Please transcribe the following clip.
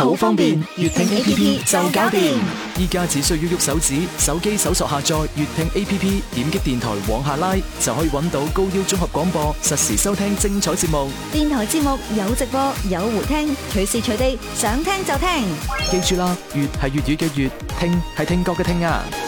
好方便，粵聽 A P P 就搞掂。依家只需要喐手指，手機搜索下載粵聽 A P P， 點擊電台往下拉，就可以揾到高腰綜合廣播，實時收聽精彩節目。 電台節目有直播，有回聽，隨時隨地想聽就聽。 記住啦，粵係粵語嘅粵，聽係聽覺嘅聽啊！